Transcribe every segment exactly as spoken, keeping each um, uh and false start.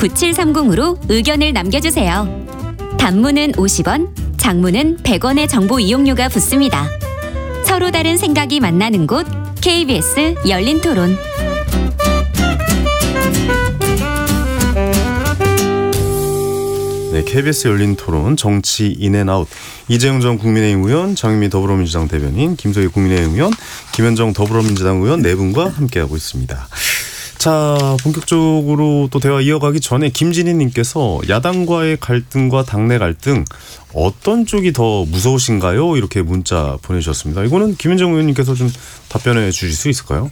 구칠삼공으로 의견을 남겨주세요. 단문은 오십 원, 장문은 백 원의 정보 이용료가 붙습니다. 서로 다른 생각이 만나는 곳 케이비에스 열린 토론. 네, 케이비에스 열린 토론 정치 인앤아웃. 이재용 전 국민의힘 의원, 장윤미 더불어민주당 대변인, 김소희 국민의힘 의원, 김현정 더불어민주당 의원 네 분과 함께하고 있습니다. 자, 본격적으로 또 대화 이어가기 전에 김진희 님께서 야당과의 갈등과 당내 갈등 어떤 쪽이 더 무서우신가요? 이렇게 문자 보내주셨습니다. 이거는 김현정 의원님께서 좀 답변해 주실 수 있을까요?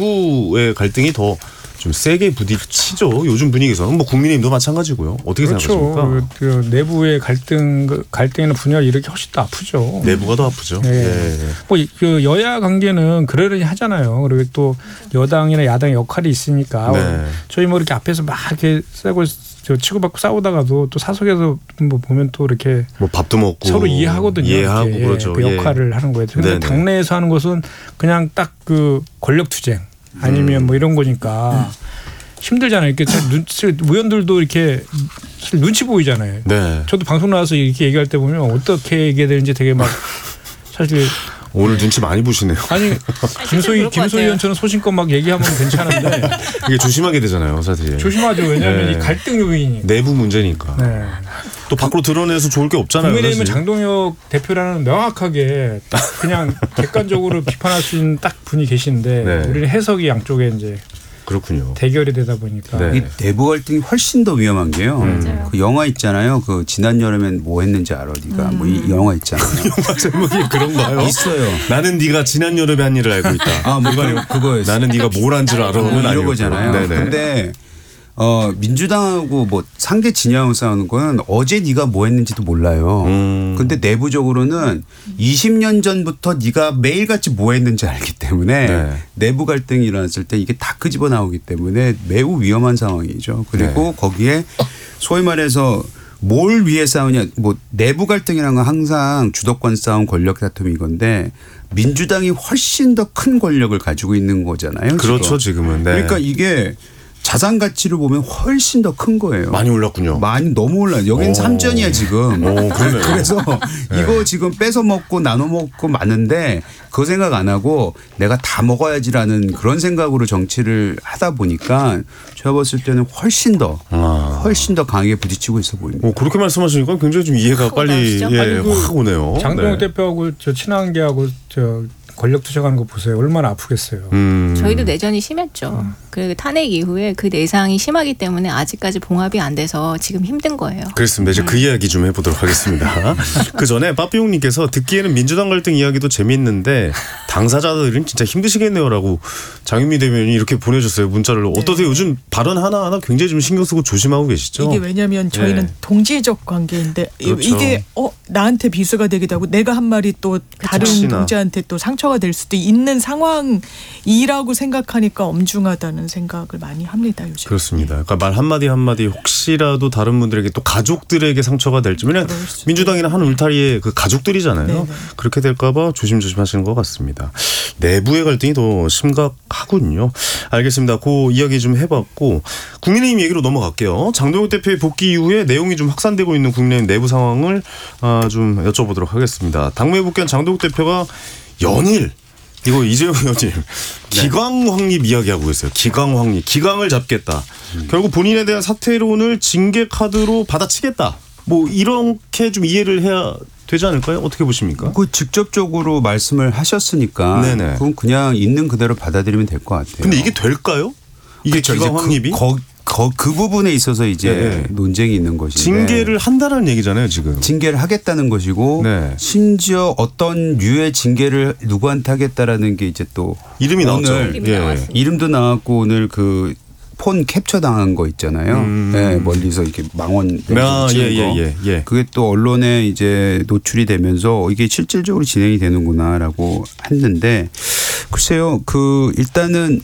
내부의 갈등이 더 좀 세게 부딪히죠. 요즘 분위기에서는 뭐 국민의힘도 마찬가지고요. 어떻게 그렇죠. 생각하십니까? 그 내부의 갈등 갈등이나 분열이 이렇게 훨씬 더 아프죠. 내부가 더 아프죠. 네. 네. 뭐 그 여야 관계는 그러려니 하잖아요. 그리고 또 여당이나 야당의 역할이 있으니까 네. 저희 뭐 이렇게 앞에서 막 이렇게 싸고 저 치고받고 싸우다가도 또 사석에서 뭐 보면 또 이렇게 뭐 밥도 먹고 서로 이해하거든요. 이해하고 이렇게. 그러죠. 그 역할을 예. 하는 거예요. 그런데 네네. 당내에서 하는 것은 그냥 딱 그 권력 투쟁 아니면 음. 뭐 이런 거니까 힘들잖아요. 이렇게 눈치 의원들도 이렇게 눈치 보이잖아요. 네. 저도 방송 나와서 이렇게 얘기할 때 보면 어떻게 얘기해야 되는지 되게 막 사실 오늘 눈치 많이 보시네요. 아니 김소희 김소희 의원처럼 소신껏 막 얘기하면 괜찮은데 이게 조심하게 되잖아요, 사실. 조심하죠. 왜냐하면 네. 이 갈등 요인이니까. 내부 문제니까. 네. 또 밖으로 드러내서 좋을 게 없잖아요. 국민의힘은 사실. 장동혁 대표라는 명확하게 그냥 객관적으로 비판할 수 있는 딱 분이 계신데 네. 우리는 해석이 양쪽에 이제 그렇군요. 대결이 되다 보니까. 네. 이 내부 갈등이 훨씬 더 위험한 게요. 음. 그 영화 있잖아요. 그 지난 여름엔 뭐 했는지 알아, 네가. 음. 뭐 이 영화 있잖아요. 영화 제목이 그런가요? 있어요. 나는 네가 지난 여름에 한 일을 알고 있다. 아, 뭐 그거, 그거였어요. 나는 네가 뭘 한 줄 알아는 뭐 이런 아니고. 거잖아요. 네네. 근데 어, 민주당하고 뭐 상대 진영하고 싸우는 건 어제 네가 뭐 했는지도 몰라요. 음. 근데 내부적으로는 이십 년 전부터 네가 매일같이 뭐 했는지 알기 때문에 네. 내부 갈등이 일어났을 때 이게 다 끄집어 나오기 때문에 매우 위험한 상황이죠. 그리고 네. 거기에 소위 말해서 뭘 위해 싸우냐. 뭐 내부 갈등이라는 건 항상 주도권 싸움, 권력 다툼 이건데 민주당이 훨씬 더 큰 권력을 가지고 있는 거잖아요. 그렇죠, 지금. 지금은. 네. 그러니까 이게 자산 가치를 보면 훨씬 더 큰 거예요. 많이 올랐군요. 많이 너무 올라요. 여기는 오. 삼전이야 지금. 오, 그러네요. 그래서 네. 이거 지금 뺏어 먹고 나눠 먹고 많은데 그 생각 안 하고 내가 다 먹어야지라는 그런 생각으로 정치를 하다 보니까 제가 봤을 때는 훨씬 더 아. 훨씬 더 강하게 부딪히고 있어 보입니다. 오, 그렇게 말씀하시니까 굉장히 좀 이해가 빨리 예, 아니, 그 확 오네요. 장동혁 네. 대표하고 저 친한 게하고 저 권력 투쟁하는 거 보세요. 얼마나 아프겠어요. 음. 저희도 내전이 심했죠. 그리고 탄핵 이후에 그 내상이 심하기 때문에 아직까지 봉합이 안 돼서 지금 힘든 거예요. 그렇습니다. 이제 그 이야기 좀 해보도록 하겠습니다. 그 전에 빠삐용님께서 듣기에는 민주당 갈등 이야기도 재미있는데 당사자들은 진짜 힘드시겠네요라고 장윤미 대변인이 이렇게 보내줬어요. 문자를. 어떠세요? 요즘 발언 하나하나 굉장히 좀 신경 쓰고 조심하고 계시죠? 이게 왜냐하면 저희는 네. 동지적 관계인데 그렇죠. 이게 어 나한테 비수가 되기도 하고 내가 한 말이 또 다른 혹시나. 동지한테 또 상처가 될 수도 있는 상황이라고 생각하니까 엄중하다는 생각을 많이 합니다. 요즘. 그렇습니다. 그러니까 말 한마디 한마디 혹시라도 다른 분들에게 또 가족들에게 상처가 될지. 왜냐하면 그럴 수도 민주당이나 한 울타리의 그 가족들이잖아요. 네네. 그렇게 될까 봐 조심조심 하시는 것 같습니다. 내부의 갈등이 더 심각하군요. 알겠습니다. 그 이야기 좀 해봤고 국민의힘 얘기로 넘어갈게요. 장동혁 대표의 복귀 이후에 내용이 좀 확산되고 있는 국민의힘 내부 상황을 좀 여쭤보도록 하겠습니다. 당무에 복귀한 장동혁 대표가 연일 이거 이재용 의원님 기강 확립 이야기하고 있어요. 기강 확립. 기강을 잡겠다. 음. 결국 본인에 대한 사퇴론을 징계 카드로 받아치겠다. 뭐 이렇게 좀 이해를 해야 되지 않을까요? 어떻게 보십니까? 그 직접적으로 말씀을 하셨으니까 네네. 그건 그냥 있는 그대로 받아들이면 될 것 같아요. 근데 이게 될까요? 이게 그렇죠. 기강 이제 확립이? 그, 거, 거, 그 부분에 있어서 이제 네. 논쟁이 있는 것인데 징계를 한다는 얘기잖아요, 지금. 징계를 하겠다는 것이고 네. 심지어 어떤 류의 징계를 누구한테 하겠다라는 게 이제 또 이름이 나왔죠. 오늘 이름이 예. 나왔습니다. 이름도 나왔고 오늘 그 폰 캡처 당한 거 있잖아요. 음. 네, 멀리서 이렇게 망원 아, 예, 찍은 예, 거. 예, 예. 그게 또 언론에 이제 노출이 되면서 이게 실질적으로 진행이 되는구나라고 했는데 글쎄요, 그 일단은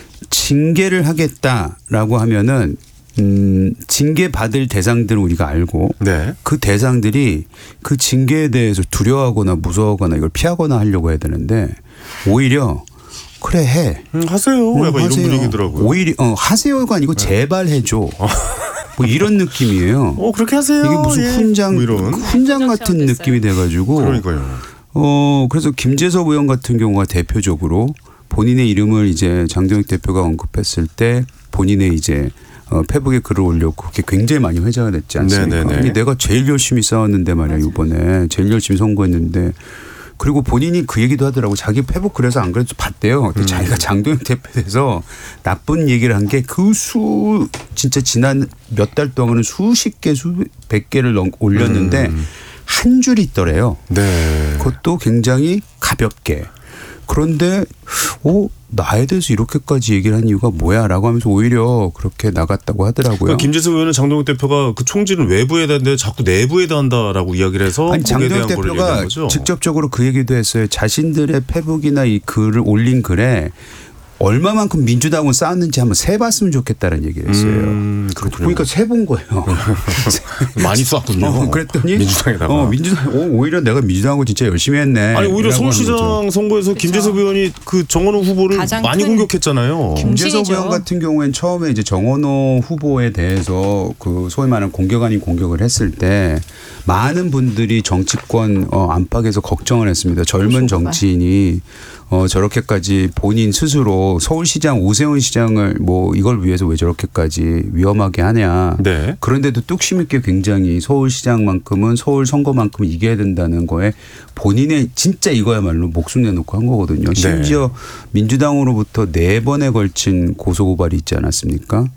징계를 하겠다라고 하면은 음, 징계 받을 대상들은 우리가 알고 네. 그 대상들이 그 징계에 대해서 두려워하거나 무서워하거나 이걸 피하거나 하려고 해야 되는데 오히려 그래 해. 음, 하세요. 음, 약간 이런 하세요. 분위기더라고요. 오히려 어, 하세요가 아니고 제발 해줘. 뭐 이런 느낌이에요. 어 그렇게 하세요. 이게 무슨 예. 훈장 뭐 이런. 훈장 같은 됐어요. 느낌이 돼가지고. 그러니까요. 어 그래서 김재섭 의원 같은 경우가 대표적으로 본인의 이름을 이제 장동혁 대표가 언급했을 때 본인의 이제 어, 페북에 글을 올렸고 그게 굉장히 많이 회자가 됐지 않습니까? 네네네. 이게 내가 제일 열심히 싸웠는데 말이야 이번에 제일 열심히 선거했는데 그리고 본인이 그 얘기도 하더라고. 자기 페북 글에서 안 그래도 봤대요. 근데 음. 자기가 장동혁 대표에 대해서 나쁜 얘기를 한 게 그 수 진짜 지난 몇 달 동안은 수십 개 수백 개를 넘, 올렸는데 음. 한 줄이 있더래요. 네. 그것도 굉장히 가볍게. 그런데 어 나에 대해서 이렇게까지 얘기를 한 이유가 뭐야라고 하면서 오히려 그렇게 나갔다고 하더라고요. 그러니까 김재섭 의원은 장동혁 대표가 그 총질은 외부에 대한데 자꾸 내부에 대한다라고 이야기를 해서 아니 거기에 장동혁 대한 거를 얘기한 대표가 거죠. 직접적으로 그 얘기도 했어요. 자신들의 페북이나 이 글을 올린 글에 얼마만큼 민주당을 쌓았는지 한번 세봤으면 좋겠다는 얘기를 했어요. 음, 그렇군요. 그러니까 세본 거예요. 많이 쐈군요. 어, 그랬더니 민주당에다가. 어, 민주당 어, 오히려 내가 민주당하고 진짜 열심히 했네. 아니 오히려 이라고 하는 서울시장 거죠. 선거에서 김재섭 의원이 그 정원호 후보를 가장 많이 큰 공격했잖아요. 김- 김재섭 공신이죠. 의원 같은 경우에는 처음에 이제 정원호 후보에 대해서 그 소위 말하는 공격 아닌 공격을 했을 때 많은 분들이 정치권 어, 안팎에서 걱정을 했습니다. 젊은 정치인이 어, 저렇게까지 본인 스스로 서울시장 오세훈 시장을 뭐 이걸 위해서 왜 저렇게까지 위험하게 하냐. 네. 그런데도 뚝심 있게 굉장히 서울시장만큼은 서울 선거만큼은 이겨야 된다는 거에 본인의 진짜 이거야말로 목숨 내놓고 한 거거든요. 심지어 민주당으로부터 네 번에 걸친 고소고발이 있지 않았습니까?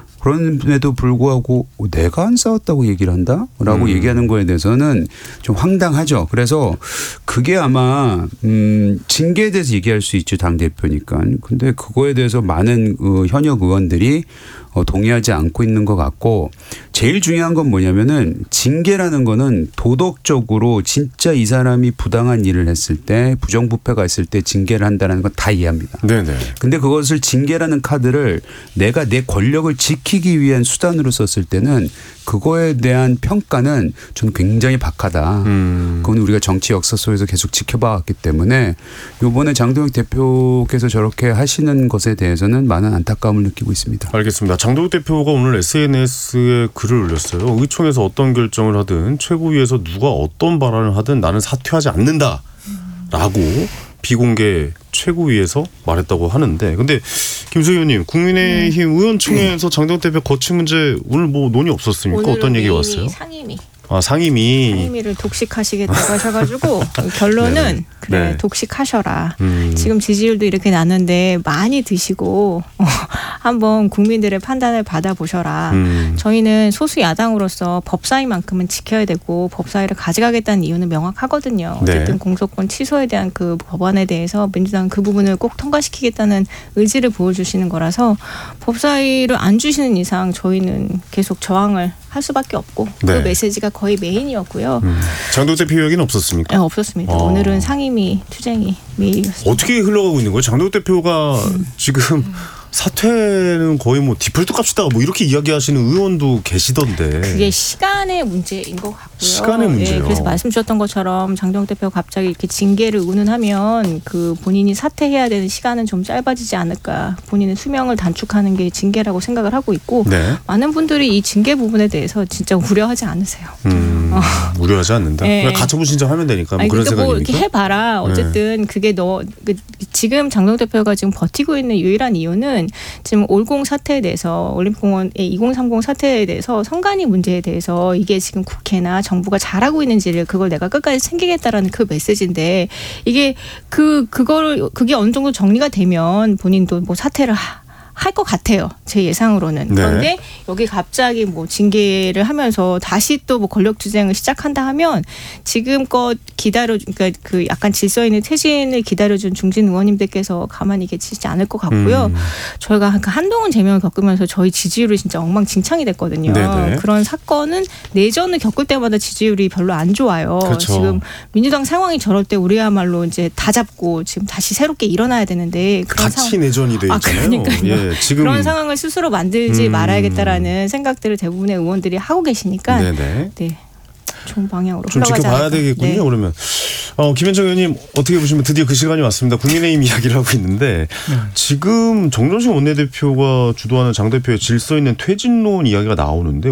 그럼에도 불구하고 내가 안 싸웠다고 얘기를 한다? 라고 음. 얘기하는 거에 대해서는 좀 황당하죠. 그래서 그게 아마 음 징계에 대해서 얘기할 수 있죠. 당대표니까. 근데 그거에 대해서 많은 어, 현역 의원들이 어, 동의하지 않고 있는 것 같고 제일 중요한 건 뭐냐면은 징계라는 거는 도덕적으로 진짜 이 사람이 부당한 일을 했을 때 부정부패가 있을 때 징계를 한다는 건 다 이해합니다. 네네. 근데 그것을 징계라는 카드를 내가 내 권력을 지키기 위한 수단으로 썼을 때는 그거에 대한 평가는 저는 굉장히 박하다. 음. 그건 우리가 정치 역사 속에서 계속 지켜봐왔기 때문에 이번에 장동혁 대표께서 저렇게 하시는 것에 대해서는 많은 안타까움을 느끼고 있습니다. 알겠습니다. 장동혁 대표가 오늘 에스엔에스에 글을 올렸어요. 의총에서 어떤 결정을 하든 최고위에서 누가 어떤 발언을 하든 나는 사퇴하지 않는다라고 비공개 최고위에서 말했다고 하는데 근데 김수희 의원님 국민의힘 음. 의원총회에서 장동혁 대표 거취 문제 오늘 뭐 논의 없었습니까? 오늘은 어떤 얘기 메인이 왔어요? 상임위. 아 상임위. 상임위를 독식하시겠다고 하셔가지고 결론은 네네. 그래 네. 독식하셔라. 음. 지금 지지율도 이렇게 났는데 많이 드시고 어, 한번 국민들의 판단을 받아보셔라. 음. 저희는 소수 야당으로서 법사위만큼은 지켜야 되고 법사위를 가져가겠다는 이유는 명확하거든요. 네. 어쨌든 공소권 취소에 대한 그 법안에 대해서 민주당은 그 부분을 꼭 통과시키겠다는 의지를 보여주시는 거라서 법사위를 안 주시는 이상 저희는 계속 저항을 할 수밖에 없고 네. 그 메시지가 거의 메인이었고요. 음. 장동혁 대표 이야기는 없었습니까? 네, 없었습니다. 어. 오늘은 상임위 투쟁이 메인이었습니다. 어떻게 흘러가고 있는 거예요? 장동혁 대표가 음. 지금 사퇴는 거의 뭐 디폴트 값이다 뭐 이렇게 이야기하시는 의원도 계시던데. 그게 시간의 문제인 것 같고요. 시간의 문제요. 예, 그래서 말씀 주셨던 것처럼 장동혁 대표가 갑자기 이렇게 징계를 운운하면 그 본인이 사퇴해야 되는 시간은 좀 짧아지지 않을까. 본인의 수명을 단축하는 게 징계라고 생각을 하고 있고 네. 많은 분들이 이 징계 부분에 대해서 진짜 우려하지 않으세요. 음, 우려하지 않는다. 네. 그냥 가처분 신청하면 되니까 뭐 아니, 그런 그러니까 뭐 생각입니까? 이렇게 해봐라. 어쨌든 그게 너 그, 지금 장동혁 대표가 지금 버티고 있는 유일한 이유는 지금 올공 사태에 대해서 올림픽공원의 이공삼공 사태에 대해서 선관위 문제에 대해서 이게 지금 국회나 정부가 잘하고 있는지를 그걸 내가 끝까지 챙기겠다라는 그 메시지인데 이게 그 그거를 그게 어느 정도 정리가 되면 본인도 뭐 사퇴를 하. 할 것 같아요. 제 예상으로는. 네. 그런데 여기 갑자기 뭐 징계를 하면서 다시 또 뭐 권력 투쟁을 시작한다 하면 지금껏 기다려 그러니까 그 약간 질서 있는 퇴진을 기다려준 중진 의원님들께서 가만히 계시지 않을 것 같고요. 음. 저희가 한동훈 제명을 겪으면서 저희 지지율이 진짜 엉망진창이 됐거든요. 네네. 그런 사건은 내전을 겪을 때마다 지지율이 별로 안 좋아요. 그렇죠. 지금 민주당 상황이 저럴 때 우리야말로 이제 다 잡고 지금 다시 새롭게 일어나야 되는데 그런 같이 상황. 내전이 돼 아, 있잖아요. 그러니까요. 예, 지금 그런 상황을 스스로 만들지 음. 말아야겠다라는 생각들을 대부분의 의원들이 하고 계시니까 네네. 네, 좋은 방향으로 좀 흘러가지 지켜봐야 않을까. 되겠군요. 네. 그러면 어, 김현정 의원님 어떻게 보시면 드디어 그 시간이 왔습니다. 국민의힘 이야기를 하고 있는데 지금 정전식 원내대표가 주도하는 장 대표의 질서 있는 퇴진론 이야기가 나오는데